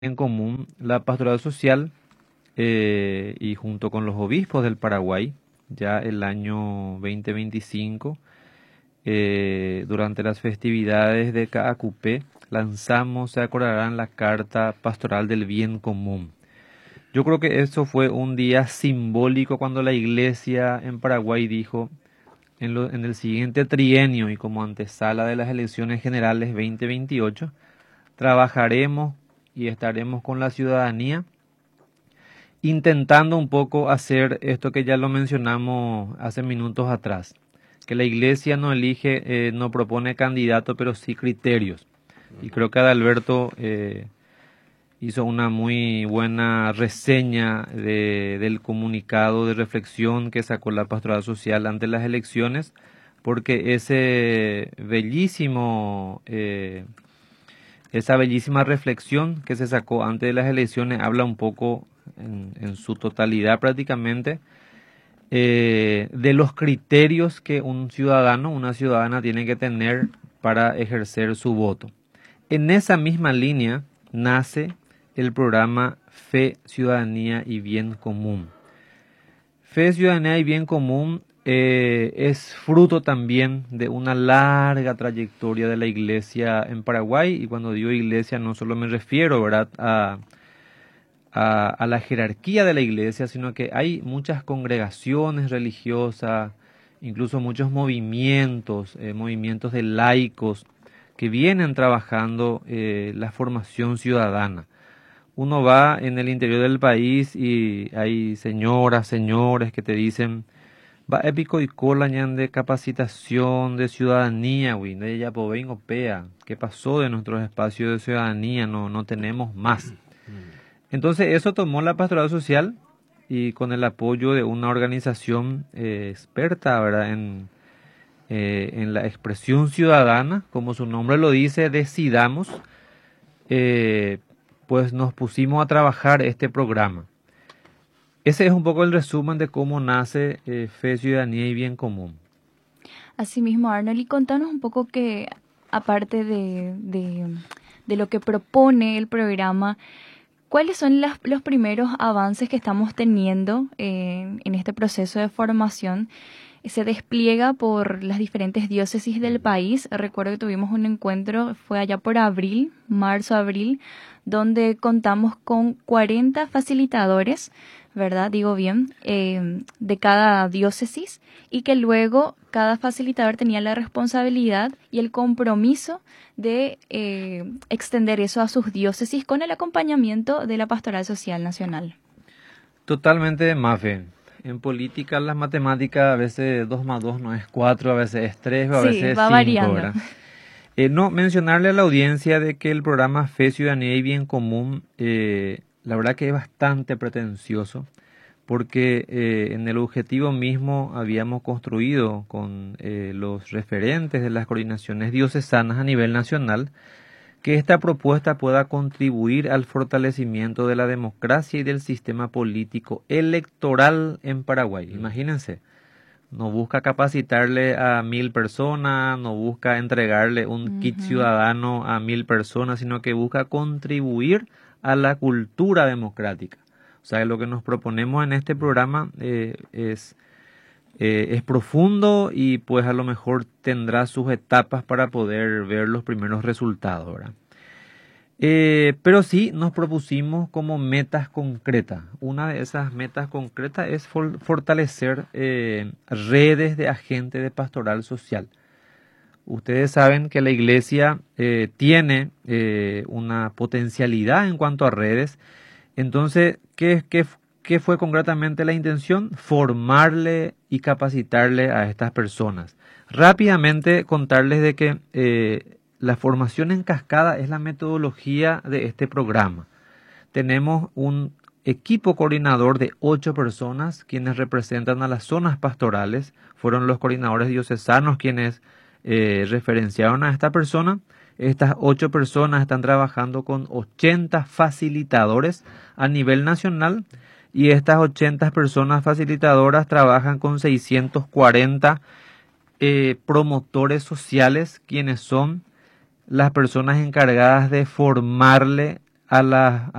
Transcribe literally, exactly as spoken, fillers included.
en común la pastoral social eh, y junto con los obispos del Paraguay, ya el año dos mil veinticinco, eh, durante las festividades de Caacupé, lanzamos, se acordarán, la Carta Pastoral del Bien Común. Yo creo que eso fue un día simbólico cuando la iglesia en Paraguay dijo, en, lo- en el siguiente trienio y como antesala de las elecciones generales dos mil veintiocho, trabajaremos y estaremos con la ciudadanía intentando un poco hacer esto que ya lo mencionamos hace minutos atrás, que la iglesia no elige, eh, no propone candidato, pero sí criterios. Y creo que Adalberto eh, hizo una muy buena reseña de- del comunicado de reflexión que sacó la Pastoral Social ante las elecciones, porque ese bellísimo eh, esa bellísima reflexión que se sacó antes de las elecciones habla un poco, en, en su totalidad prácticamente, eh, de los criterios que un ciudadano, una ciudadana tiene que tener para ejercer su voto. En esa misma línea nace el programa Fe, Ciudadanía y Bien Común. Fe, Ciudadanía y Bien Común eh, es fruto también de una larga trayectoria de la iglesia en Paraguay, y cuando digo iglesia no solo me refiero, ¿verdad?, a, a, a la jerarquía de la iglesia, sino que hay muchas congregaciones religiosas, incluso muchos movimientos, eh, movimientos de laicos que vienen trabajando eh, la formación ciudadana. Uno va en el interior del país y hay señoras, señores que te dicen, va épico y cola ñan de capacitación de ciudadanía, güey, de ya vengo pea, ¿qué pasó de nuestros espacios de ciudadanía? No, no tenemos más. Entonces eso tomó la pastoral social y con el apoyo de una organización eh, experta, ¿verdad?, en, eh, en la expresión ciudadana, como su nombre lo dice, decidamos, eh, pues nos pusimos a trabajar este programa. Ese es un poco el resumen de cómo nace eh, Fe, Ciudadanía y Bien Común. Asimismo, Arnold, y contanos un poco que, aparte de, de, de lo que propone el programa, ¿cuáles son las- los primeros avances que estamos teniendo eh, en este proceso de formación? Se despliega por las diferentes diócesis del país. Recuerdo que tuvimos un encuentro, fue allá por abril, marzo-abril, donde contamos con cuarenta facilitadores, ¿verdad? Digo bien, eh, de cada diócesis, y que luego cada facilitador tenía la responsabilidad y el compromiso de eh, extender eso a sus diócesis con el acompañamiento de la Pastoral Social Nacional. Totalmente, Mafe. En política, las matemáticas, a veces dos más dos no es cuatro, a veces es tres o a Sí, veces es va cinco, variando. ¿verdad? Eh, no, mencionarle a la audiencia de que el programa Fe, Ciudadanía y Bien Común, eh, la verdad que es bastante pretencioso, porque eh, en el objetivo mismo habíamos construido con eh, los referentes de las coordinaciones diocesanas a nivel nacional que esta propuesta pueda contribuir al fortalecimiento de la democracia y del sistema político electoral en Paraguay. Imagínense, no busca capacitarle a mil personas, no busca entregarle un kit Ujú. ciudadano a mil personas, sino que busca contribuir a la cultura democrática. O sea, lo que nos proponemos en este programa eh, es, eh, es profundo y pues a lo mejor tendrá sus etapas para poder ver los primeros resultados, ¿verdad? Eh, pero sí nos propusimos como metas concretas. Una de esas metas concretas es for- fortalecer eh, redes de agentes de pastoral social. Ustedes saben que la iglesia eh, tiene eh, una potencialidad en cuanto a redes. Entonces, ¿qué, qué, qué fue concretamente la intención? Formarle y capacitarle a estas personas. Rápidamente contarles de que eh, la formación en cascada es la metodología de este programa. Tenemos un equipo coordinador de ocho personas quienes representan a las zonas pastorales. Fueron los coordinadores diocesanos quienes eh, referenciaron a esta persona. Estas ocho personas están trabajando con ochenta facilitadores a nivel nacional y estas ochenta personas facilitadoras trabajan con seiscientos cuarenta eh, promotores sociales, quienes son las personas encargadas de formarle a las